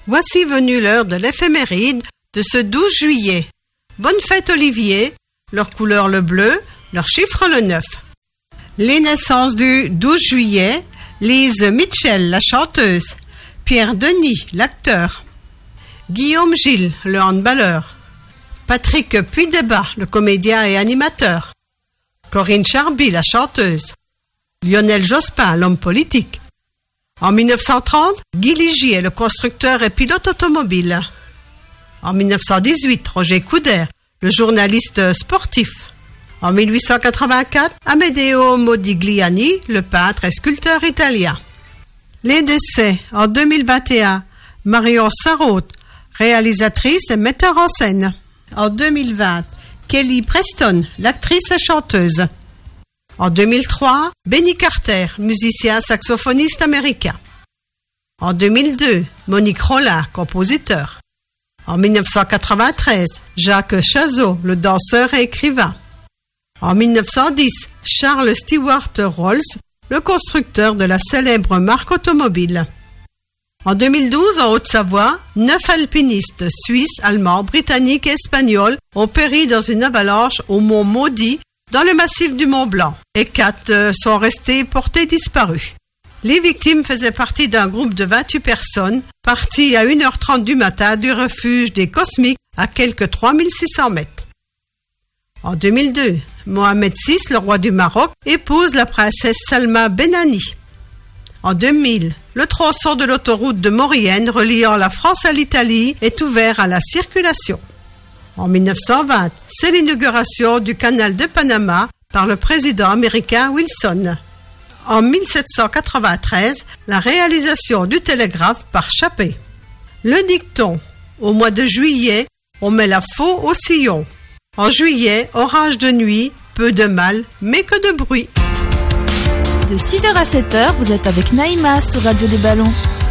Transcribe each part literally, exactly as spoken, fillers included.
Voici venue l'heure de l'éphéméride de ce douze juillet. Bonne fête Olivier, leur couleur le bleu, leur chiffre le neuf. Les naissances du douze juillet, Lise Mitchell, la chanteuse, Pierre Denis, l'acteur, Guillaume Gilles, le handballeur, Patrick Puydeba, le comédien et animateur, Corinne Charby, la chanteuse, Lionel Jospin, l'homme politique. En mille neuf cent trente, Guy Ligier, le constructeur et pilote automobile. En mille neuf cent dix-huit, Roger Coudert, le journaliste sportif. En mille huit cent quatre-vingt-quatre, Amedeo Modigliani, le peintre et sculpteur italien. Les décès en deux mille vingt et un, Marion Sarraute, réalisatrice et metteur en scène. En deux mille vingt, Kelly Preston, l'actrice et chanteuse. En deux mille trois, Benny Carter, musicien saxophoniste américain. En deux mille deux, Monique Rollin, compositeur. En mille neuf cent quatre-vingt-treize, Jacques Chazot, le danseur et écrivain. En mille neuf cent dix, Charles Stewart Rolls, le constructeur de la célèbre marque automobile. En deux mille douze, en Haute-Savoie, neuf alpinistes suisses, allemands, britanniques et espagnols ont péri dans une avalanche au mont Maudit, dans le massif du Mont Blanc, et quatre sont restés portés disparus. Les victimes faisaient partie d'un groupe de vingt-huit personnes, partis à une heure trente du matin du refuge des Cosmiques à quelques trois mille six cents mètres. En deux mille deux, Mohamed six, le roi du Maroc, épouse la princesse Salma Benani. En deux mille, le tronçon de l'autoroute de Maurienne reliant la France à l'Italie est ouvert à la circulation. En mille neuf cent vingt, c'est l'inauguration du canal de Panama par le président américain Wilson. En mille sept cent quatre-vingt-treize, la réalisation du télégraphe par Chappé. Le dicton, au mois de juillet, on met la faux au sillon. En juillet, orage de nuit, peu de mal, mais que de bruit. De six heures à sept heures, vous êtes avec Naïma sur Radio des Ballons.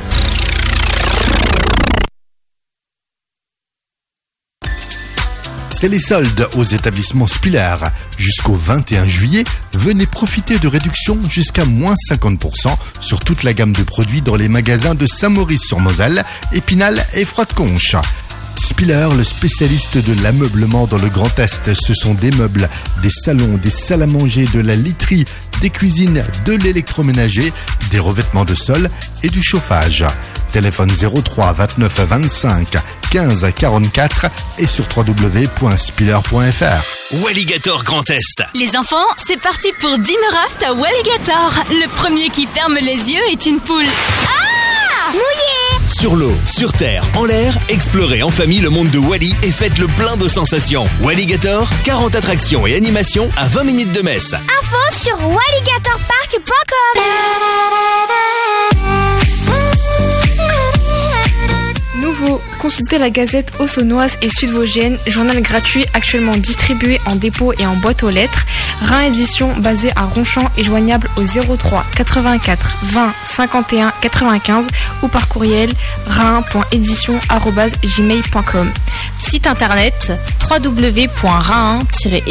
C'est les soldes aux établissements Spiller. Jusqu'au vingt et un juillet, venez profiter de réductions jusqu'à moins cinquante pour cent sur toute la gamme de produits dans les magasins de Saint-Maurice-sur-Moselle, Épinal et Froide-Conche. Spiller, le spécialiste de l'ameublement dans le Grand Est, ce sont des meubles, des salons, des salles à manger, de la literie, des cuisines, de l'électroménager, des revêtements de sol et du chauffage. Téléphone zéro trois vingt-neuf vingt-cinq quinze quarante-quatre et sur w w w point spiller point f r. Walligator Grand Est. Les enfants, c'est parti pour Dinner Raft à Walligator. Le premier qui ferme les yeux est une poule. Ah! Mouillé! Sur l'eau, sur terre, en l'air, explorez en famille le monde de Wally et faites le plein de sensations. Walligator, quarante attractions et animations à vingt minutes de Metz. Info sur walligator park point com. Nouveau, consultez la Gazette Haute-Saônoise et Sud-Vosgienne, journal gratuit actuellement distribué en dépôt et en boîte aux lettres. Rhin édition basé à Ronchamp et joignable au zéro trois quatre-vingt-quatre vingt cinquante et un quatre-vingt-quinze ou par courriel rhin point édition arobase gmail point com. Site internet w w w point rhin tiret